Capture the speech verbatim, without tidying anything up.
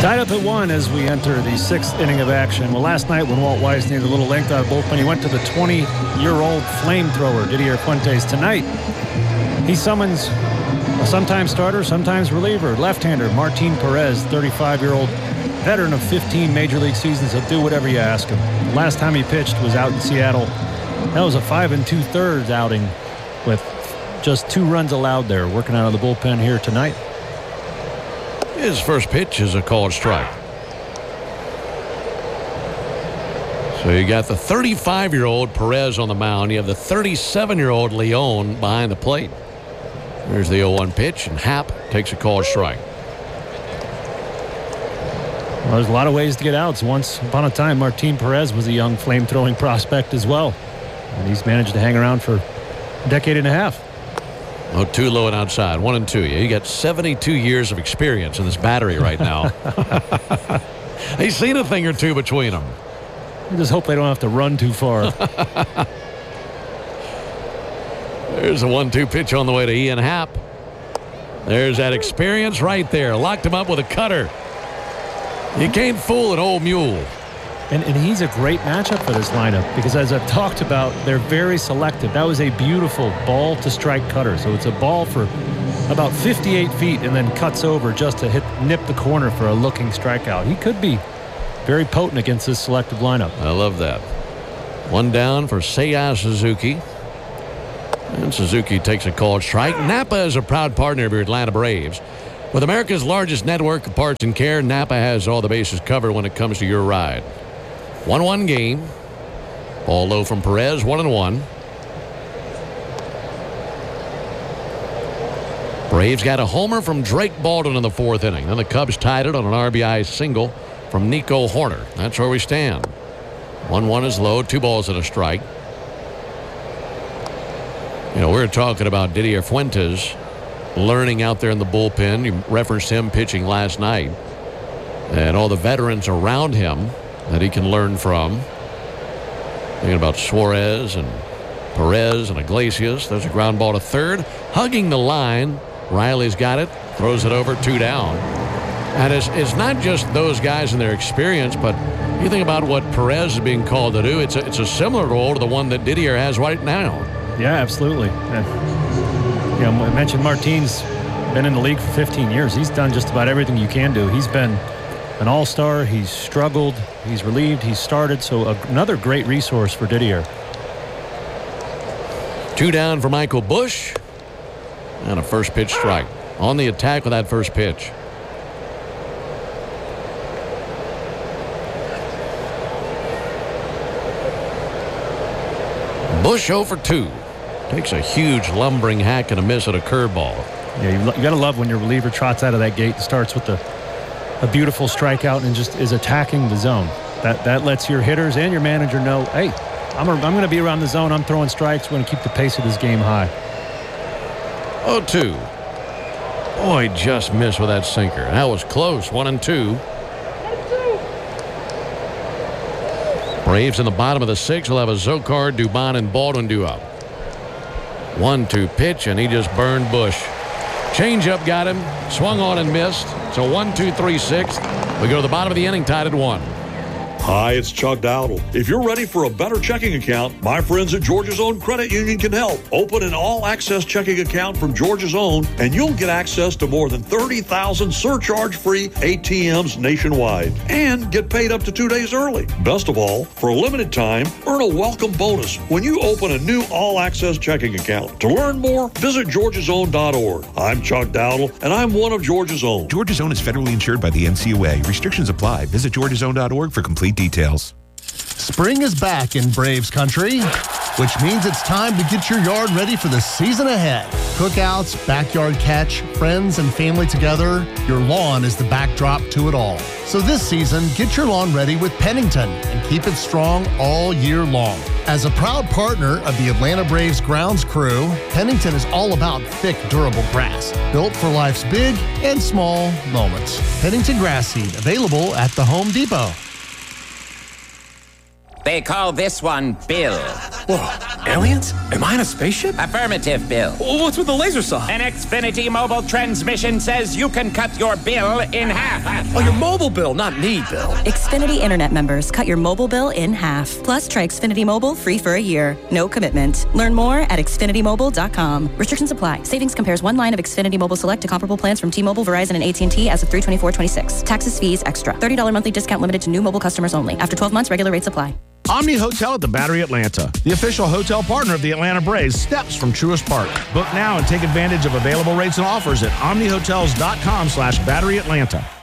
Tied up at one as we enter the sixth inning of action. Well, last night when Walt Weiss needed a little length out of bullpen, he went to the twenty-year-old flamethrower, Didier Fuentes. Tonight, he summons a sometimes starter, sometimes reliever, left-hander Martin Perez, thirty-five-year-old veteran of fifteen major league seasons. He'll do whatever you ask him. The last time he pitched was out in Seattle. That was a five and two-thirds outing with just two runs allowed there. Working out of the bullpen here tonight. His first pitch is a called strike. So you got the thirty-five-year-old Perez on the mound. You have the thirty-seven-year-old Leon behind the plate. There's the oh one pitch, and Happ takes a called strike. Well, there's a lot of ways to get outs. Once upon a time, Martin Perez was a young flame-throwing prospect as well. And he's managed to hang around for a decade and a half. Oh, two low and outside. One and two. Yeah, you got seventy-two years of experience in this battery right now. He's seen a thing or two between them. I just hope they don't have to run too far. There's a one two pitch on the way to Ian Happ. There's that experience right there. Locked him up with a cutter. You can't fool an old mule. And, and he's a great matchup for this lineup because, as I've talked about, they're very selective. That was a beautiful ball-to-strike cutter. So it's a ball for about fifty-eight feet and then cuts over just to hit nip the corner for a looking strikeout. He could be very potent against this selective lineup. I love that. One down for Seiya Suzuki. And Suzuki takes a called strike. Napa is a proud partner of your Atlanta Braves. With America's largest network of parts and care, Napa has all the bases covered when it comes to your ride. one one game. Ball low from Perez, one and one. Braves got a homer from Drake Baldwin in the fourth inning. Then the Cubs tied it on an R B I single from Nico Horner. That's where we stand. one one is low, two balls and a strike. You know, we were talking about Didier Fuentes learning out there in the bullpen. You referenced him pitching last night. And all the veterans around him that he can learn from. Thinking about Suarez and Perez and Iglesias. There's a ground ball to third. Hugging the line. Riley's got it. Throws it over, two down. And it's, it's not just those guys and their experience, but you think about what Perez is being called to do. It's a, it's a similar role to the one that Didier has right now. Yeah, absolutely. And, you know, I mentioned Martin's been in the league for fifteen years. He's done just about everything you can do. He's been an all-star. He's struggled. He's relieved. He's started. So a, another great resource for Didier. Two down for Michael Busch. And a first pitch strike. On the attack with that first pitch. Busch oh for two. Takes a huge lumbering hack and a miss at a curveball. Yeah, you, you got to love when your reliever trots out of that gate and starts with the, a beautiful strikeout and just is attacking the zone. That that lets your hitters and your manager know, hey, I'm, a, I'm going to be around the zone. I'm throwing strikes. We're going to keep the pace of this game high. oh two. Boy, just missed with that sinker. That was close. One and two. Braves in the bottom of the sixth will have a Zokar, Dubon, and Baldwin due up. one two pitch, and he just burned Busch. Changeup got him. Swung on and missed. So one two three six. We go to the bottom of the inning, tied at one. Hi, it's Chuck Dowdle. If you're ready for a better checking account, my friends at Georgia's Own Credit Union can help. Open an all-access checking account from Georgia's Own, and you'll get access to more than thirty thousand surcharge-free A T Ms nationwide and get paid up to two days early. Best of all, for a limited time, earn a welcome bonus when you open a new all-access checking account. To learn more, visit georgias own dot org. I'm Chuck Dowdle, and I'm one of Georgia's Own. Georgia's Own is federally insured by the N C U A. Restrictions apply. Visit georgias own dot org for complete details. Spring is back in Braves country, which means it's time to get your yard ready for the season ahead. Cookouts, backyard catch, friends and family together, your lawn is the backdrop to it all. So this season, get your lawn ready with Pennington and keep it strong all year long. As a proud partner of the Atlanta Braves grounds crew, Pennington is all about thick, durable grass, built for life's big and small moments. Pennington grass seed, available at the Home Depot. They call this one Bill. Whoa, aliens? Am I in a spaceship? Affirmative, Bill. Well, what's with the laser saw? An Xfinity mobile transmission says you can cut your bill in half. Oh, your mobile bill, not me, Bill. Xfinity Internet members, cut your mobile bill in half. Plus, try Xfinity Mobile free for a year. No commitment. Learn more at Xfinity Mobile dot com. Restrictions apply. Savings compares one line of Xfinity Mobile Select to comparable plans from T-Mobile, Verizon, and A T and T as of three twenty-four twenty-six. Taxes, fees, extra. thirty dollars monthly discount limited to new mobile customers only. After twelve months, regular rates apply. Omni Hotel at the Battery Atlanta, the official hotel partner of the Atlanta Braves, steps from Truist Park. Book now and take advantage of available rates and offers at omni hotels dot com slash battery atlanta.